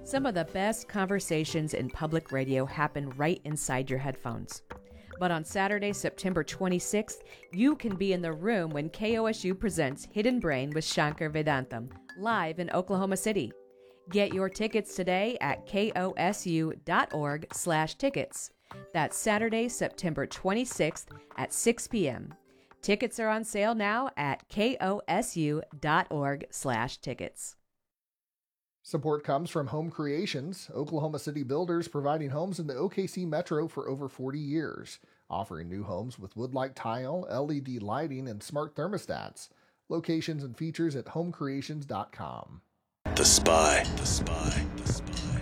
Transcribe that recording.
Some of the best conversations in public radio happen right inside your headphones. But on Saturday, September 26th, you can be in the room when KOSU presents Hidden Brain with Shankar Vedantam, live in Oklahoma City. Get your tickets today at kosu.org/tickets. That's Saturday, September 26th at 6 p.m. Tickets are on sale now at kosu.org/tickets. Support comes from Home Creations, Oklahoma City builders providing homes in the OKC Metro for over 40 years, offering new homes with wood-like tile, LED lighting, and smart thermostats. Locations and features at homecreations.com. The Spy.